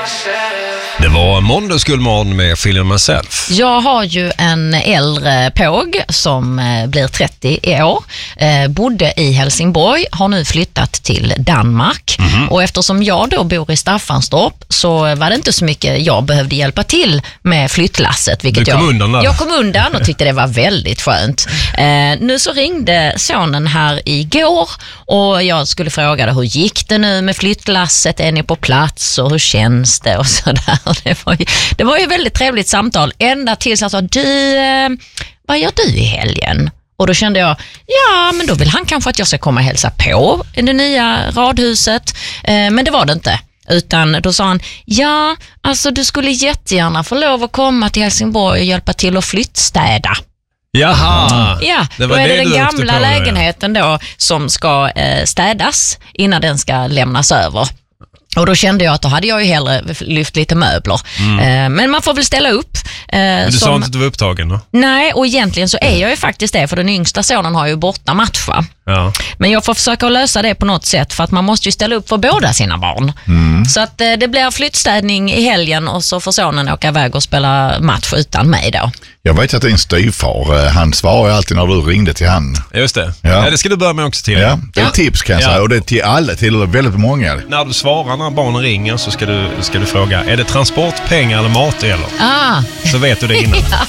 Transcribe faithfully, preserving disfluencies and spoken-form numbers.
Det var måndagsguldmorgon med Feeling Myself. Jag har ju en äldre påg som eh, blir trettio i år. Eh, bodde i Helsingborg, har nu flyttat till Danmark. Mm-hmm. Och eftersom jag då bor i Staffanstorp så var det inte så mycket jag behövde hjälpa till med flyttlasset. Vilket du kom jag, undan där. Jag kom undan och tyckte det var väldigt skönt. Eh, nu så ringde sonen här igår och jag skulle fråga det, hur gick det nu med flyttlasset? Är ni på plats och hur känns det? Och sådär. Det var ju, det var ju ett väldigt trevligt samtal ända tills jag sa, du, eh, vad gör du i helgen? Och då kände jag, ja men då vill han kanske att jag ska komma och hälsa på i det nya radhuset. Eh, men det var det inte. Utan då sa han, ja alltså du skulle jättegärna få lov att komma till Helsingborg och hjälpa till att flyttstäda. Jaha, ja, det då var är det det den du gamla på, lägenheten då som ska eh, städas innan den ska lämnas över. Och då kände jag att då hade jag ju hellre lyft lite möbler. Mm. Eh, men man får väl ställa upp. Eh, men du som... sa inte att du var upptagen då? Nej, och egentligen så är jag ju faktiskt det, för den yngsta sonen har ju borta matcha. Ja. Men jag får försöka lösa det på något sätt, för att man måste ju ställa upp för båda sina barn. Mm. Så att eh, det blir flyttstädning i helgen och så får sonen åka iväg och spela match utan mig då. Jag vet att din styvfar, han svarar alltid när du ringde till han. Just det. Ja, ja det ska du börja med också till. Ja, det är ja. tips kan jag säga, ja. Och det är till alla, till väldigt många. När du svarar när barnen ringer så ska du, ska du fråga, är det transportpengar eller mat eller? Ah. Så vet du det innan. Ja.